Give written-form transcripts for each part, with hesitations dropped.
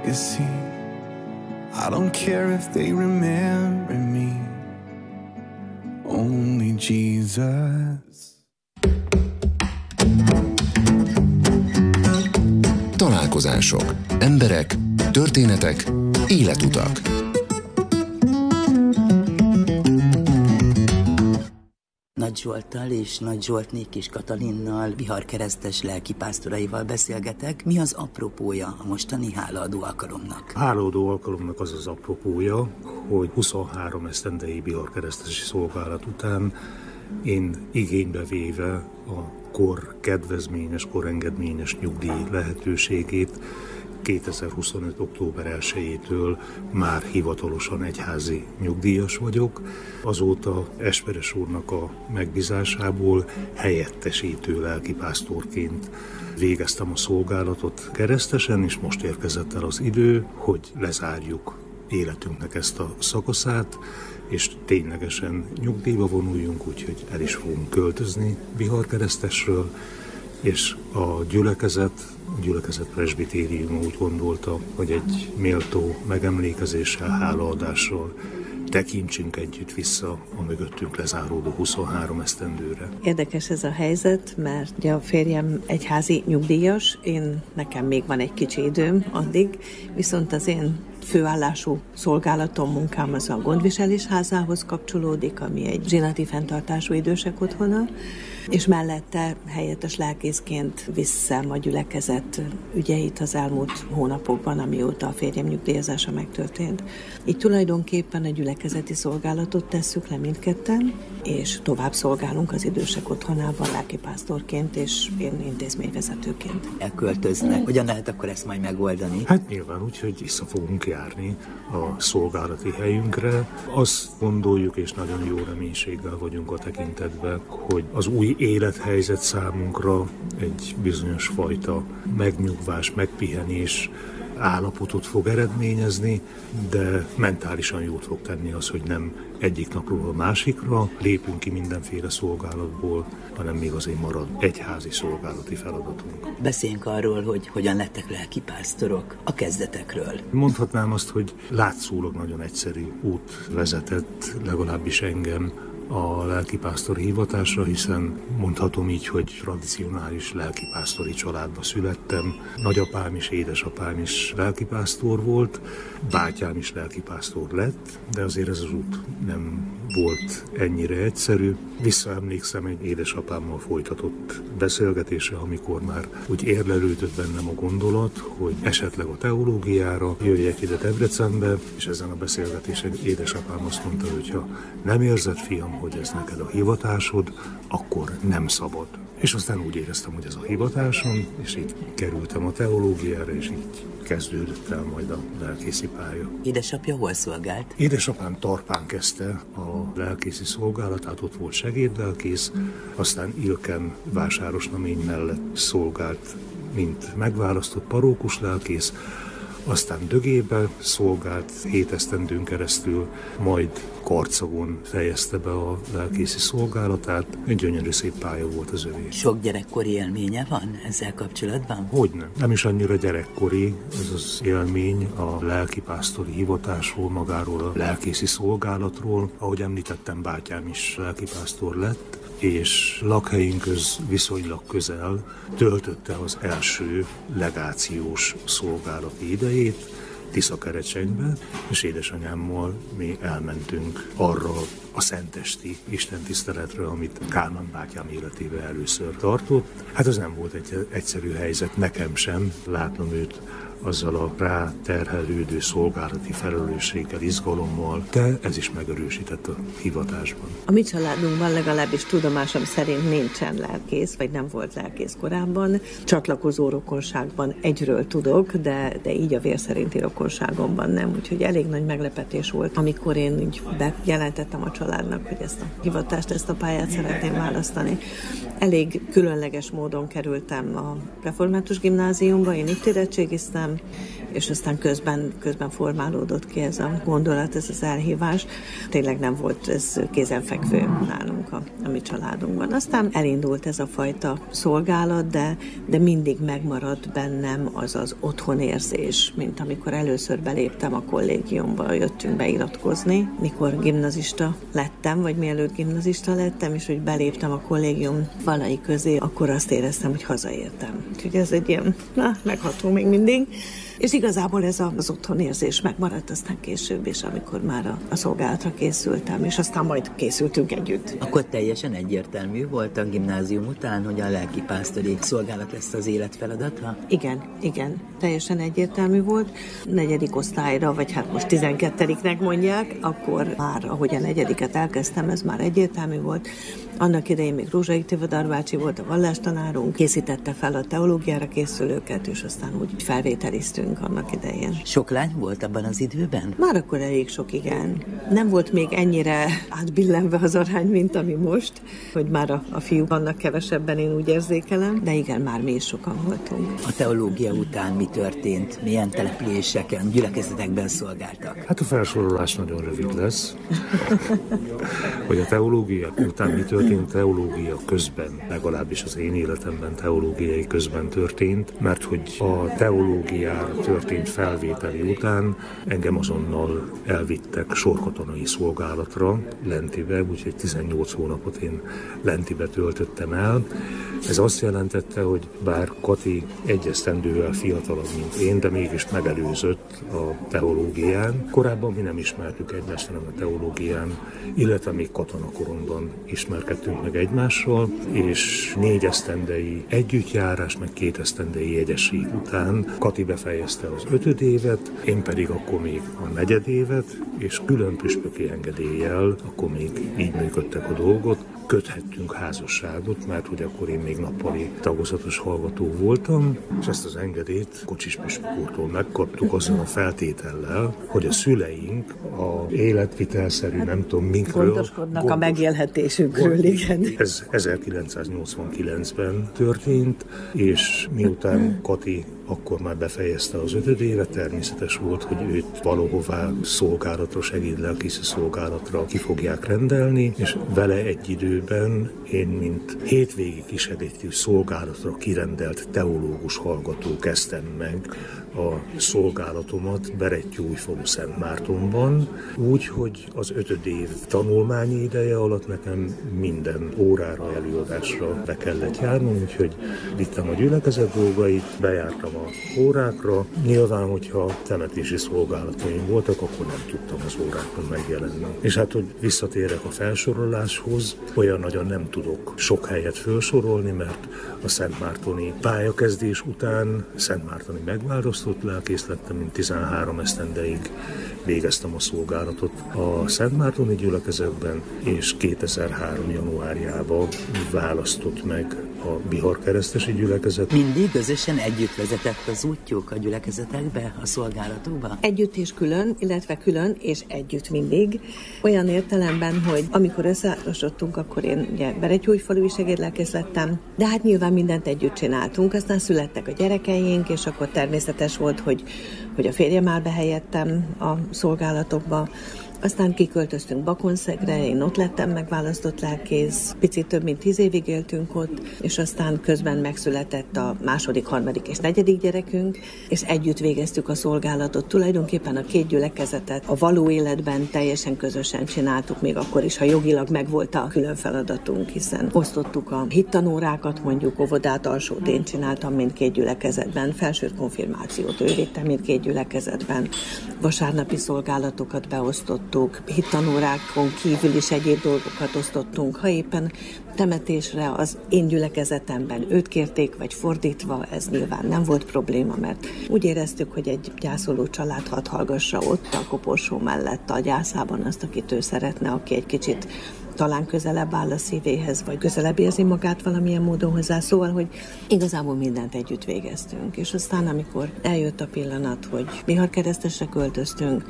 legacy. I don't care if they remember me, only Jesus. Találkozások, emberek, történetek, életutak. Nagy Zsolttal és Nagy Zsoltné Kis Katalinnal, Viharkeresztes lelkipásztoraival beszélgetek. Mi az apropója a mostani hálaadó alkalomnak? A hálaadó alkalomnak az az apropója, hogy 23 esztendei viharkeresztesi szolgálat után én igénybe véve a kor kedvezményes, korengedményes nyugdíj lehetőségét 2025. október 1-től már hivatalosan egyházi nyugdíjas vagyok. Azóta Esperes úrnak a megbízásából helyettesítő lelkipásztorként végeztem a szolgálatot keresztesen, és most érkezett el az idő, hogy lezárjuk életünknek ezt a szakaszát, és ténylegesen nyugdíjba vonuljunk, úgyhogy el is fogunk költözni Viharkeresztesről, és a gyülekezet presbitérium úgy gondolta, hogy egy méltó megemlékezéssel, hálaadással tekintsünk együtt vissza a mögöttünk lezáródó 23 esztendőre. Érdekes ez a helyzet, mert ugye a férjem egyházi nyugdíjas, nekem még van egy kicsi időm addig, viszont az én főállású szolgálatom, munkám az a gondviselés házához kapcsolódik, ami egy zsinati fenntartású idősek otthona, és mellette helyettes lelkészként viszem a gyülekezet ügyeit az elmúlt hónapokban, amióta a férjem nyugdíjazása megtörtént. Így tulajdonképpen a gyülekezeti szolgálatot tesszük le mindketten, és tovább szolgálunk az idősek otthonában lelkipásztorként, és én intézményvezetőként. Elköltöznek. Hogyan lehet akkor ezt majd megoldani? Hát nyilván úgy, hogy vissza fogunk járni a szolgálati helyünkre. Azt gondoljuk, és nagyon jó reménységgel vagyunk a tekintetben, hogy az új élethelyzet számunkra egy bizonyos fajta megnyugvás, megpihenés állapotot fog eredményezni, de mentálisan jót fog tenni az, hogy nem egyik napról a másikra lépünk ki mindenféle szolgálatból, hanem még azért marad egyházi szolgálati feladatunk. Beszéljünk arról, hogy hogyan lettek lelkipásztorok a kezdetekről. Mondhatnám azt, hogy látszólag nagyon egyszerű út vezetett, legalábbis engem, a lelkipásztori hivatásra, hiszen mondhatom így, hogy tradicionális lelkipásztori családba születtem. Nagyapám és édesapám is lelkipásztor volt, bátyám is lelkipásztor lett, de azért ez az út nem volt ennyire egyszerű. Visszaemlékszem egy édesapámmal folytatott beszélgetésre, amikor már úgy érlelődött bennem a gondolat, hogy esetleg a teológiára jöjjek ide Debrecenbe, és ezen a beszélgetésen édesapám azt mondta, hogy ha nem érzed, fiam, hogy ez neked a hivatásod, akkor nem szabad. És aztán úgy éreztem, hogy ez a hivatásom, és így kerültem a teológiára, és így kezdődött el majd a lelkészi pálya. Édesapja hol szolgált? Édesapám Tarpán kezdte a lelkészi szolgálatát, ott volt segédlelkész, aztán Ilken Vásárosnamény mellett szolgált, mint megválasztott parókus lelkész, aztán Dögébe szolgált 7 esztendőn keresztül, majd Karcagon fejezte be a lelkészi szolgálatát. Egy gyönyörű szép pálya volt az övé. Sok gyerekkori élménye van ezzel kapcsolatban? Hogyne. Nem is annyira gyerekkori ez az élmény a lelkipásztori hivatásról, magáról a lelkészi szolgálatról. Ahogy említettem, bátyám is lelkipásztor lett, és lakhelyünkhöz viszonylag közel töltötte az első legációs szolgálati idejét Tiszakerecsenybe, és édesanyámmal mi elmentünk arra a szentesti istentiszteletre, amit Kálmán bátyám életében először tartott. Hát az nem volt egy egyszerű helyzet, nekem sem, látnom őt azzal a ráterhelődő szolgálati felelősséggel, izgalommal, de ez is megerősített a hivatásban. A mi családunkban legalábbis tudomásom szerint nincsen lelkész, vagy nem volt lelkész korábban. Csatlakozó rokonságban egyről tudok, de így a vér szerinti rokonságomban nem, úgyhogy elég nagy meglepetés volt, amikor én így bejelentettem a családnak, hogy ezt a hivatást, ezt a pályát szeretném választani. Elég különleges módon kerültem a református gimnáziumba, én itt érettségiztem, végeztem, és aztán közben formálódott ki ez a gondolat, ez az elhívás. Tényleg nem volt ez kézenfekvő nálunk a mi családunkban. Aztán elindult ez a fajta szolgálat, de mindig megmaradt bennem az otthonérzés, mint amikor először beléptem a kollégiumba, jöttünk beiratkozni, mikor gimnazista lettem, vagy mielőtt gimnazista lettem, és hogy beléptem a kollégium falai közé, akkor azt éreztem, hogy hazaértem. Úgyhogy ez egy ilyen, megható még mindig. És igazából ez az otthonérzés megmaradt aztán később is, amikor már a szolgálatra készültem, és aztán majd készültünk együtt. Akkor teljesen egyértelmű volt a gimnázium után, hogy a lelkipásztori szolgálat lesz az élet feladata? Igen, teljesen egyértelmű volt. 4. osztályra, vagy hát most 12-nek mondják, akkor már, ahogy a 4-et elkezdtem, ez már egyértelmű volt. Annak idején még Rózsai Tivadar bácsi volt a vallástanárunk, készítette fel a teológiára készülőket, és aztán úgy felvételiztünk annak idején. Sok lány volt abban az időben? Már akkor elég sok, igen. Nem volt még ennyire átbillenve az arány, mint ami most, hogy már a fiúk vannak kevesebben, én úgy érzékelem, de igen, már mi is sokan voltunk. A teológia után mi történt? Milyen településeken, gyülekezetekben szolgáltak? Hát a felsorolás nagyon rövid lesz. Hogy a teológia után mi történt, teológia közben, legalábbis az én életemben teológiai közben történt, mert hogy a teológiára történt felvételi után engem azonnal elvittek sorkatonai szolgálatra Lentibe, úgyhogy 18 hónapot én Lentibe töltöttem el. Ez azt jelentette, hogy bár Kati egy esztendővel fiatalabb, mint én, de mégis megelőzött a teológián. Korábban mi nem ismertük egymást, hanem a teológián, illetve még katonakoromban ismerkedtünk meg egymással, és 4 esztendei együttjárás, meg 2 esztendei jegyesség után Kati befejezte az 5. évet, én pedig akkor még a 4. évet, és külön püspöki engedéllyel, akkor még így működtek a dolgot, köthettünk házasságot, mert hogy akkor én még nappali tagozatos hallgató voltam, és ezt az engedélyt Kocsis püspök úrtól megkaptuk azzal a feltétellel, hogy a szüleink a életvitelszerű, nem tudom minkről gondoskodnak a megélhetésünkről, igen. Ez 1989-ben történt, és miután Kati akkor már befejezte az 5. évet, természetes volt, hogy őt valahová szolgálatra, segédlelkészi szolgálatra ki fogják rendelni, és vele egy időben én, mint hétvégi kisegítő szolgálatra kirendelt teológus hallgató kezdtem meg a szolgálatomat Berettyóújfalu Szentmártonban, úgy, hogy az 5. év tanulmányi ideje alatt nekem minden órára, előadásra be kellett járnom, úgyhogy vittem a gyülekezet dolgait, bejártam a órákra. Nyilván, hogyha temetési szolgálataim voltak, akkor nem tudtam az órákon megjelenni. És hát, hogy visszatérek a felsoroláshoz, olyan nagyon nem tudok sok helyet felsorolni, mert a szentmártoni pályakezdés után szentmártoni megválasztott lelkész lettem, mint 13 esztendeig végeztem a szolgálatot a szentmártoni gyülekezetben, és 2003. januárjában választott meg a Bihar-keresztesi gyülekezet. Mindig közösen együtt vezetett az útjuk a gyülekezetekbe, a szolgálatokba? Együtt és külön, illetve külön és együtt mindig. Olyan értelemben, hogy amikor összeházasodtunk, akkor én ugye Berettyóújfalui segédlelkész lettem, de hát nyilván mindent együtt csináltunk, aztán születtek a gyerekeink, és akkor természetes volt, hogy a férjem áll be helyettem a szolgálatokba. Aztán kiköltöztünk Bakonszegre, én ott lettem megválasztott lelkész, picit több mint 10 évig éltünk ott, és aztán közben megszületett a 2., 3. és 4. gyerekünk, és együtt végeztük a szolgálatot. Tulajdonképpen a 2 gyülekezetet a való életben teljesen közösen csináltuk, még akkor is, ha jogilag megvolt a külön feladatunk, hiszen osztottuk a hittanórákat, mondjuk óvodát, alsót én csináltam mindkét gyülekezetben, felsőt konfirmációt ő vitte mindkét gyülekezetben, vasárnapi szolgálatokat beosztott, hittanórákon kívül is egyéb dolgokat osztottunk. Ha éppen temetésre az én gyülekezetemben őt kérték, vagy fordítva, ez nyilván nem volt probléma, mert úgy éreztük, hogy egy gyászoló család hadd hallgassa ott a koporsó mellett a gyászában azt, akit ő szeretne, aki egy kicsit talán közelebb áll a szívéhez, vagy közelebb érzi magát valamilyen módon hozzá. Szóval, hogy igazából mindent együtt végeztünk. És aztán, amikor eljött a pillanat, hogy Bihar-keresztesre költöztünk,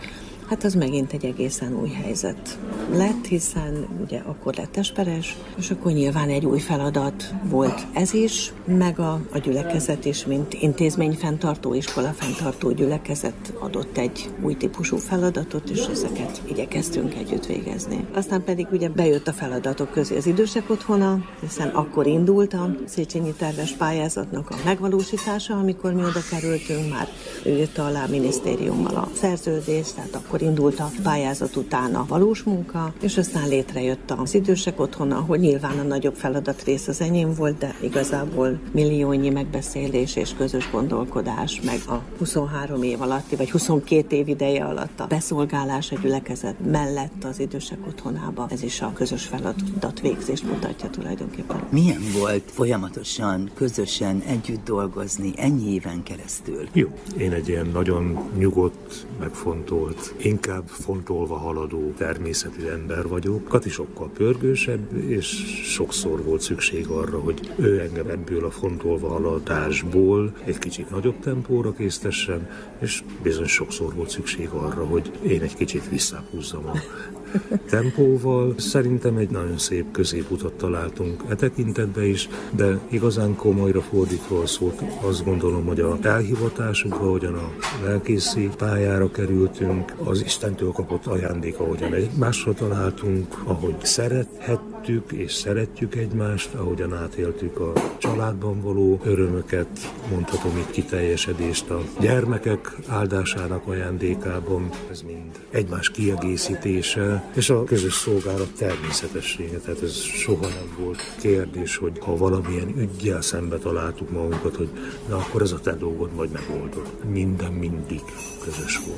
hát az megint egy egészen új helyzet lett, hiszen ugye akkor lett esperes, és akkor nyilván egy új feladat volt ez is, meg a gyülekezet is, mint intézményfenntartó, iskolafenntartó gyülekezet adott egy új típusú feladatot, és ezeket igyekeztünk együtt végezni. Aztán pedig ugye bejött a feladatok közé az idősek otthona, hiszen akkor indult a Széchenyi terves pályázatnak a megvalósítása, amikor mi oda kerültünk, már ő írta alá a minisztériummal a szerződést, tehát akkor indult a pályázat után a valós munka, és aztán létrejött az idősek otthona, hogy nyilván a nagyobb feladatrész az enyém volt, de igazából milliónyi megbeszélés és közös gondolkodás, meg a 23 év alatti, vagy 22 év ideje alatt a beszolgálás a gyülekezet mellett az idősek otthonába. Ez is a közös feladat végzést mutatja tulajdonképpen. Milyen volt folyamatosan, közösen együtt dolgozni ennyi éven keresztül? Jó, én egy ilyen nagyon nyugodt, megfontolt, inkább fontolva haladó természetű ember vagyok. Kati sokkal pörgősebb, és sokszor volt szükség arra, hogy ő engem ebből a fontolva haladásból egy kicsit nagyobb tempóra késztessen, és bizony sokszor volt szükség arra, hogy én egy kicsit visszahúzzam a tempóval. Szerintem egy nagyon szép középutat találtunk e tekintetben is, de igazán komolyra fordítva szólt, azt gondolom, hogy a elhivatásunkra, ahogyan a lelkészi pályára kerültünk, az Istentől kapott ajándék, ahogyan egymásra találtunk, ahogy szerethettük és szeretjük egymást, ahogyan átéltük a családban való örömöket, mondhatom itt kiteljesedést a gyermekek áldásának ajándékában, ez mind egymás kiegészítése, és a közös szolgálat természetessége, tehát ez soha nem volt kérdés, hogy ha valamilyen üggyel szembe találtuk magunkat, hogy na akkor ez a te dolgod, vagy megoldod. Minden mindig közös volt.